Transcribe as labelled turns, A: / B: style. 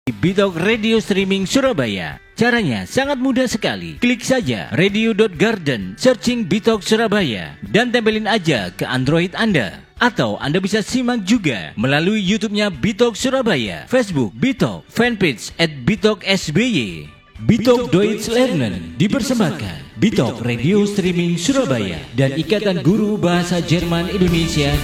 A: Bitalk Radio Streaming Surabaya. Caranya sangat mudah sekali. Klik saja radio.garden, searching Bitalk Surabaya, dan tempelin aja ke Android Anda. Atau Anda bisa simak juga melalui YouTube-nya Bitalk Surabaya, Facebook Bitalk, fanpage @bitalksby. Bitalk Deutsch Lernen dipersembahkan Bitalk Radio Streaming Surabaya dan Ikatan Guru Bahasa Jerman Indonesia